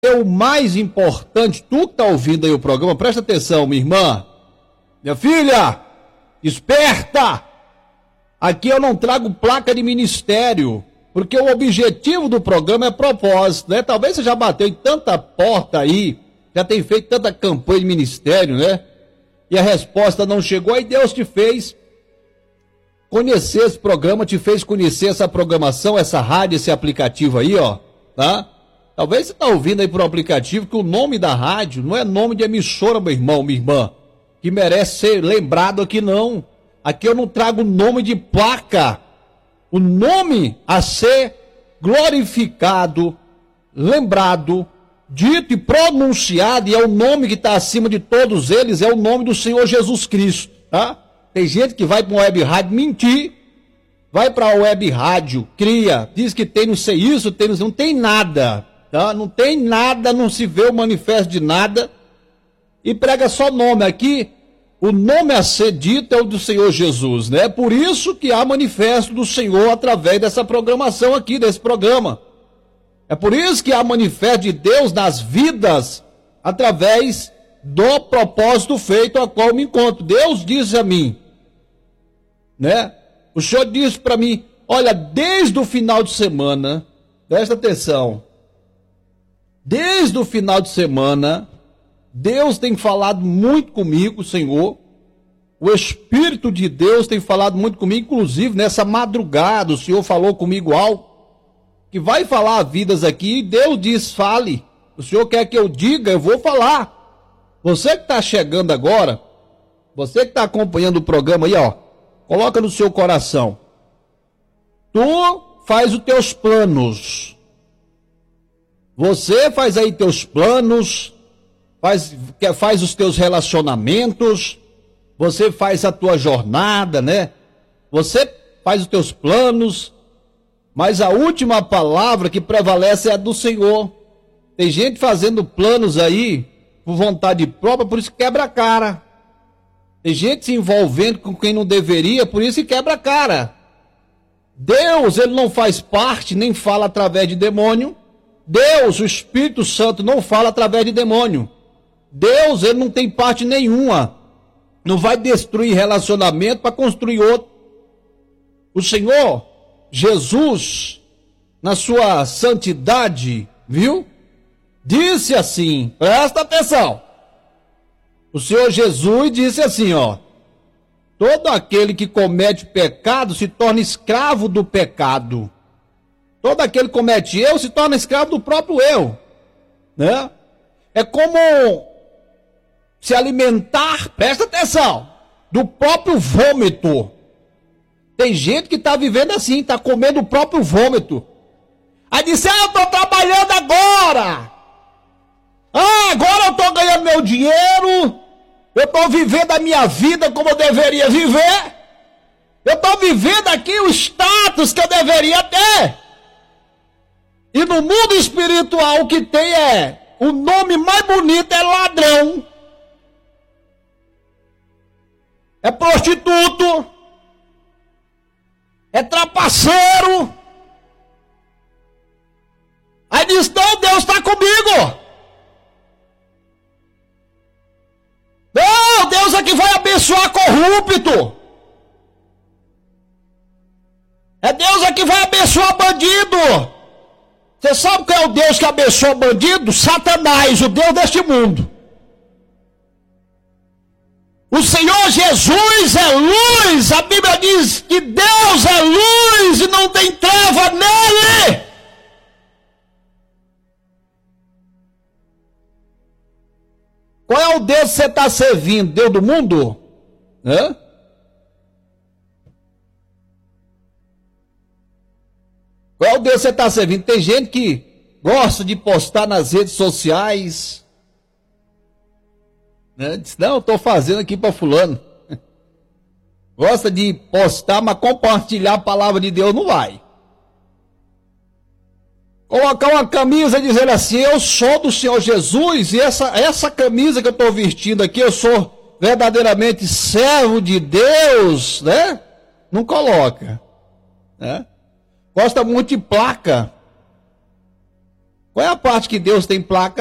o mais importante, tu que está ouvindo aí o programa, presta atenção, minha irmã, minha filha, esperta! Aqui eu não trago placa de ministério, porque o objetivo do programa é propósito, né? Talvez você já bateu em tanta porta aí, já tem feito tanta campanha de ministério, né? E a resposta não chegou, aí Deus te fez conhecer esse programa, te fez conhecer essa programação, essa rádio, esse aplicativo aí, ó, tá? Talvez você está ouvindo aí por um aplicativo que o nome da rádio não é nome de emissora, meu irmão, minha irmã, que merece ser lembrado aqui não. Aqui eu não trago nome de placa. O nome a ser glorificado, lembrado, dito e pronunciado, e é o nome que está acima de todos eles, é o nome do Senhor Jesus Cristo, tá? Tem gente que vai para uma web rádio mentir, vai para a web rádio, cria, diz que tem não sei isso, tem não sei, não tem nada. Tá? Não tem nada, não se vê o manifesto de nada, e prega só nome. Aqui, o nome a ser dito é o do Senhor Jesus, né? É por isso que há manifesto do Senhor através dessa programação aqui, desse programa. É por isso que há manifesto de Deus nas vidas, através do propósito feito a qual me encontro. Deus disse a mim, né? O Senhor disse para mim, olha, desde o final de semana, presta atenção, desde o final de semana, Deus tem falado muito comigo, Senhor. O Espírito de Deus tem falado muito comigo, inclusive nessa madrugada, o Senhor falou comigo algo que vai falar vidas aqui, e Deus diz, fale. O Senhor quer que eu diga, eu vou falar. Você que está chegando agora, você que está acompanhando o programa aí, ó, coloca no seu coração. Tu faz os teus planos. Você faz aí teus planos, faz os teus relacionamentos, você faz a tua jornada, né? Você faz os teus planos, mas a última palavra que prevalece é a do Senhor. Tem gente fazendo planos aí por vontade própria, por isso quebra a cara. Tem gente se envolvendo com quem não deveria, por isso quebra a cara. Deus, ele não faz parte, nem fala através de demônio. Deus, o Espírito Santo, não fala através de demônio. Deus, ele não tem parte nenhuma. Não vai destruir relacionamento para construir outro. O Senhor, Jesus, na sua santidade, viu? Disse assim, presta atenção. O Senhor Jesus disse assim, ó. Todo aquele que comete pecado se torna escravo do pecado. Todo aquele que comete erro se torna escravo do próprio erro, né? É como se alimentar, presta atenção, do próprio vômito. Tem gente que está vivendo assim, está comendo o próprio vômito. Aí disse, eu estou trabalhando agora. Agora eu estou ganhando meu dinheiro. Eu estou vivendo a minha vida como eu deveria viver. Eu estou vivendo aqui o status que eu deveria ter. E no mundo espiritual o que tem é, o nome mais bonito é ladrão, é prostituto, é trapaceiro. Aí diz, não, Deus está comigo. Não, Deus é que vai abençoar corrupto. É Deus é que vai abençoar bandido. Você sabe qual é o Deus que abençoa bandido? Satanás, o Deus deste mundo. O Senhor Jesus é luz. A Bíblia diz que Deus é luz e não tem treva nele. Qual é o Deus que você está servindo? Deus do mundo? Hã? Qual é o Deus que você está servindo? Tem gente que gosta de postar nas redes sociais, né? Diz, não, eu estou fazendo aqui para fulano. Gosta de postar, mas compartilhar a palavra de Deus não vai. Colocar uma camisa dizendo assim, eu sou do Senhor Jesus, e essa camisa que eu estou vestindo aqui, eu sou verdadeiramente servo de Deus, né? Não coloca, né? Gosta muito de placa. Qual é a parte que Deus tem placa?